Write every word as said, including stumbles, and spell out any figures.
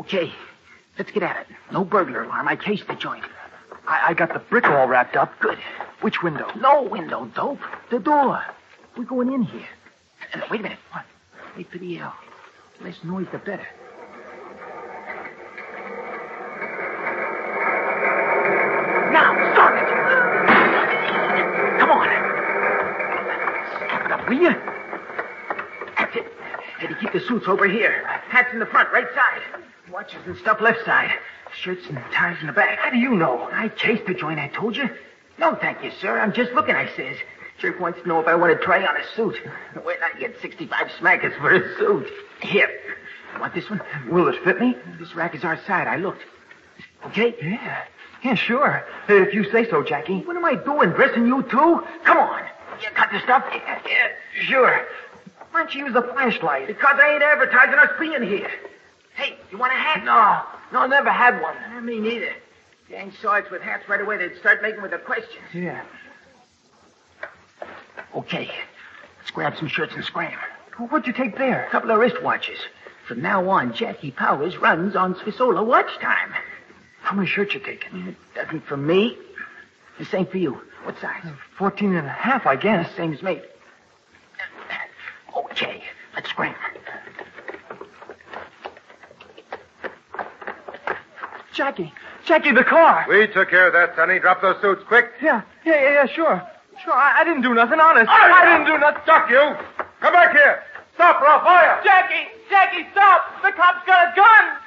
Okay, let's get at it. No burglar alarm. I cased the joint. I, I got the brick all wrapped up. Good. Which window? No window, dope. The door. We're going in here. Uh, wait a minute. What? Wait for the yell. Less noise, the better. Now, start it. Come on. Step it up, will you? That's it. Eddie, keep the suits over here. Hats in the front, right side. Watches and stuff left side. Shirts and ties in the back. How do you know? I chased the joint, I told you. No, thank you, sir. I'm just looking, I says. Jerk wants to know if I want to try on a suit. Wait, I get sixty-five smackers for a suit. Here. You want this one? Will it fit me? This rack is our side. I looked. Okay? Yeah. Yeah, sure. If you say so, Jackie. What am I doing? Dressing you too? Come on. You got the stuff? Yeah, yeah, sure. Why don't you use the flashlight? Because I ain't advertising us being here. Hey, you want a hat? No. No, I never had one. Uh, me neither. Gang saw us with hats right away. They'd start making with the questions. Yeah. Okay. Let's grab some shirts and scram. Well, what'd you take there? A couple of wristwatches. From now on, Jackie Powers runs on Svisola watch time. How many shirts you taking? It doesn't for me. The same for you. What size? Uh, Fourteen and a half, I guess. Same as me. Okay. Let's scram. Jackie. Jackie, the car. We took care of that, Sonny. Drop those suits, quick. Yeah, yeah, yeah, yeah, sure. Sure, I, I didn't do nothing, honest. I didn't do nothing. Duck, you. Come back here. Stop or I'll fire. Jackie! Jackie, stop! The cop's got a gun!